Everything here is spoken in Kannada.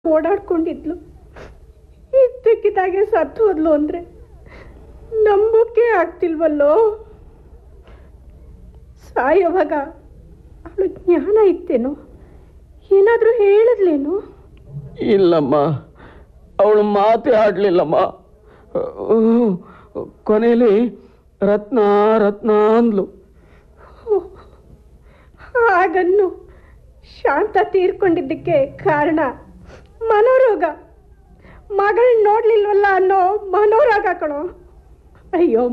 ಓಡಾಡ್ಕೊಂಡಿದ್ಲು. ಇದ್ದಕ್ಕಿದ್ದಾಗೆ ಸತ್ತು ಹೋದ್ಲು ಅಂದರೆ ನಂಬೋಕೆ ಆಗ್ತಿಲ್ವಲ್ಲೋ. ಸಾಯೋವಾಗ ಅವಳು ಜ್ಞಾನ ಇತ್ತೇನೋ, ಏನಾದರೂ ಹೇಳಿದ್ಲೇನು? ಇಲ್ಲಮ್ಮ, ಅವಳು ಮಾತೇ ಆಡಲಿಲ್ಲಮ್ಮ. ಕೊನೆಯಲ್ಲಿ ರತ್ನ ರತ್ನ ಅಂದ್ಲು. ಹಾಗನ್ನು ಶಾಂತ ತೀರ್ಕೊಂಡಿದ್ದಕ್ಕೆ ಕಾರಣ ಮನೋರೋಗ. ಮಗಳನ್ನ ನೋಡ್ಲಿಲ್ವಲ್ಲ ಅನ್ನೋ ಮನೋರೋಗ ಕಣೋ. ಅಯ್ಯೋ